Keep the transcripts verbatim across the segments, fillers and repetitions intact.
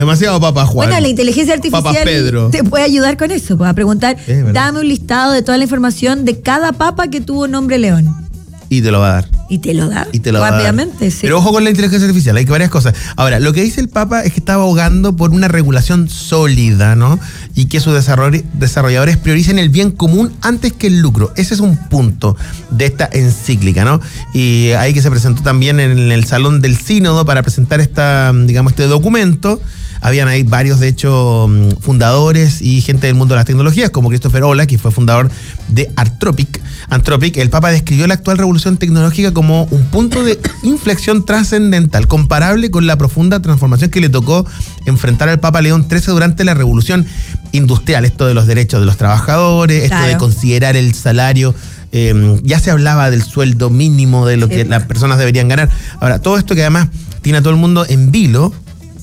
Demasiado Papa Juan. Bueno, la inteligencia artificial Papa Pedro. te puede ayudar con eso, pues, a preguntar, dame un listado de toda la información de cada papa que tuvo nombre León. Y te lo va a dar. Y te lo da Y te lo rápidamente, dar. sí. Pero ojo con la inteligencia artificial, hay que varias cosas. Ahora, lo que dice el Papa es que está abogando por una regulación sólida, ¿no? Y que sus desarrolladores prioricen el bien común antes que el lucro. Ese es un punto de esta encíclica, ¿no? Y ahí que se presentó también en el Salón del Sínodo para presentar esta, digamos, este documento. Habían ahí varios, de hecho, fundadores y gente del mundo de las tecnologías, como Christopher Olah, que fue fundador de Anthropic. Anthropic, el Papa describió la actual revolución tecnológica como un punto de inflexión trascendental, comparable con la profunda transformación que le tocó enfrentar al Papa León trece durante la revolución industrial. Esto de los derechos de los trabajadores, Claro. esto de considerar el salario. Eh, ya se hablaba del sueldo mínimo, de lo que las personas deberían ganar. Ahora, todo esto que además tiene a todo el mundo en vilo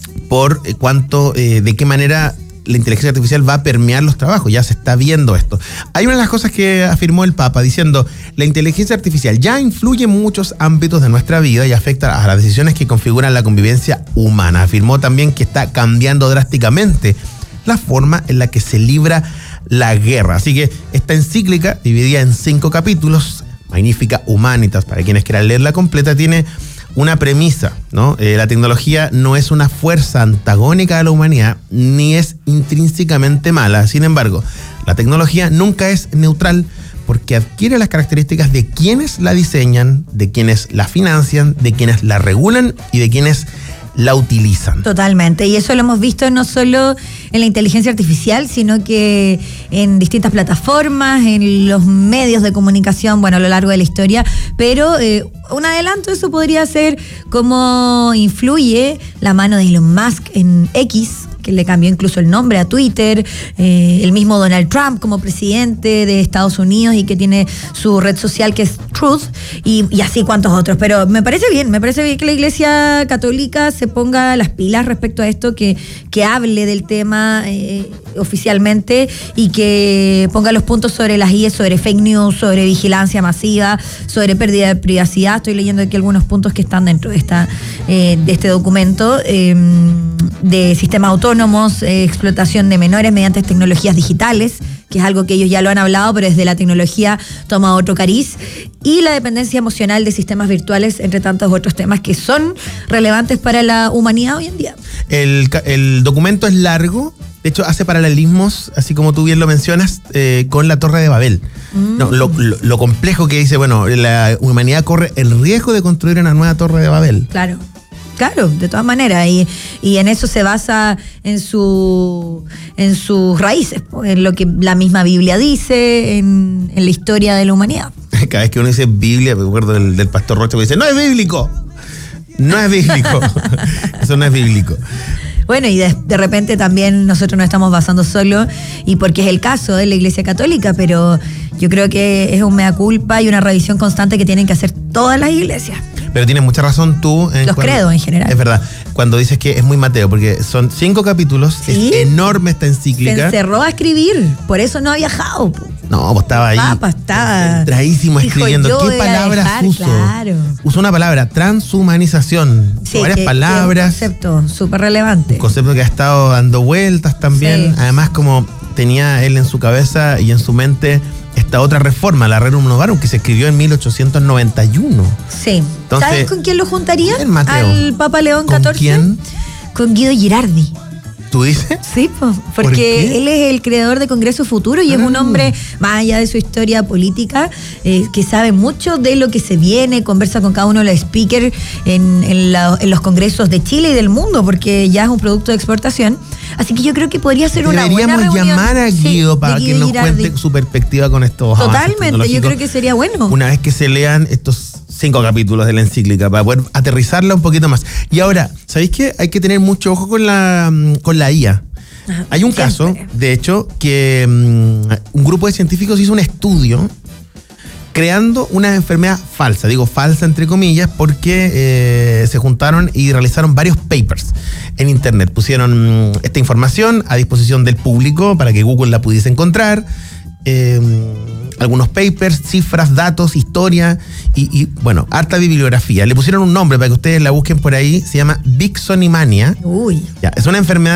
por cuánto, eh, de qué manera la inteligencia artificial va a permear los trabajos. Ya se está viendo esto. Hay una de las cosas que afirmó el Papa diciendo, la inteligencia artificial ya influye en muchos ámbitos de nuestra vida y afecta a las decisiones que configuran la convivencia humana. Afirmó también que está cambiando drásticamente la forma en la que se libra la guerra. Así que esta encíclica, dividida en cinco capítulos, Magnificat Humanitas, para quienes quieran leerla completa, tiene una premisa, ¿no? Eh, la tecnología no es una fuerza antagónica a la humanidad, ni es intrínsecamente mala. Sin embargo, la tecnología nunca es neutral porque adquiere las características de quienes la diseñan, de quienes la financian, de quienes la regulan y de quienes la utilizan. Totalmente, y eso lo hemos visto no solo en la inteligencia artificial, sino que en distintas plataformas, en los medios de comunicación, bueno, a lo largo de la historia, pero eh, un adelanto eso podría ser cómo influye la mano de Elon Musk en X, que le cambió incluso el nombre a Twitter, eh, el mismo Donald Trump como presidente de Estados Unidos y que tiene su red social que es Truth, y, y así cuantos otros. Pero me parece bien, me parece bien que la Iglesia Católica se ponga las pilas respecto a esto, que, que hable del tema eh, oficialmente y que ponga los puntos sobre las I E, sobre fake news, sobre vigilancia masiva, sobre pérdida de privacidad. Estoy leyendo aquí algunos puntos que están dentro de, esta, eh, de este documento, eh, de sistemas autónomos, eh, explotación de menores mediante tecnologías digitales, que es algo que ellos ya lo han hablado, pero desde la tecnología toma otro cariz, y la dependencia emocional de sistemas virtuales, entre tantos otros temas que son relevantes para la humanidad hoy en día. El, el documento es largo, de hecho hace paralelismos, así como tú bien lo mencionas, eh, con la Torre de Babel. Mm. No, lo, lo, lo complejo que dice, bueno, la humanidad corre el riesgo de construir una nueva Torre de Babel. Claro. Claro, de todas maneras, y, y en eso se basa en su en sus raíces, en lo que la misma Biblia dice, en, en la historia de la humanidad. Cada vez que uno dice Biblia, me acuerdo del, del pastor Rocha que dice, no es bíblico, no es bíblico, eso no es bíblico. Bueno, y de, de repente también nosotros nos estamos basando solo, y porque es el caso de la Iglesia Católica, pero yo creo que es un mea culpa y una revisión constante que tienen que hacer todas las iglesias. Pero tienes mucha razón tú. En Los cuando, credos en general. Es verdad. Cuando dices que es muy Mateo, porque son cinco capítulos, ¿sí? Es enorme esta encíclica. Se encerró a escribir, por eso no ha viajado. No, pues estaba ahí. Papa, estaba. Traísimo escribiendo. Dijo, ¿qué palabras dejar, uso? Claro. Usó una palabra, transhumanización. Sí, varias que, palabras. Que es un concepto súper relevante. Un concepto que ha estado dando vueltas también. Sí. Además, como tenía él en su cabeza y en su mente esta otra reforma, la Rerum Novarum, que se escribió en mil ochocientos noventa y uno. Sí. Entonces, ¿sabes con quién lo juntaría? El Mateo. Al Papa León ¿Con catorce. quién? Con Guido Girardi. ¿Tú dices? Sí, pues, porque ¿Por él es el creador de Congreso Futuro y ah. es un hombre, más allá de su historia política, eh, que sabe mucho de lo que se viene, conversa con cada uno de los speakers en, en, la, en los congresos de Chile y del mundo, porque ya es un producto de exportación. Así que yo creo que podría ser una buena reunión. Deberíamos llamar a Guido sí, para Guido que nos Girardi. cuente su perspectiva con estos Totalmente, yo creo que sería bueno. Una vez que se lean estos cinco capítulos de la encíclica, para poder aterrizarla un poquito más. Y ahora, ¿sabéis qué? Hay que tener mucho ojo con la, con la I A. Ajá, hay un siempre. caso, de hecho, que um, un grupo de científicos hizo un estudio creando una enfermedad falsa. Digo falsa entre comillas porque eh, se juntaron y realizaron varios papers en internet. Pusieron um, esta información a disposición del público para que Google la pudiese encontrar. Eh, algunos papers, cifras, datos, historia y, y, bueno, harta bibliografía. Le pusieron un nombre para que ustedes la busquen por ahí, se llama Vixonimania. Uy. Ya, es una enfermedad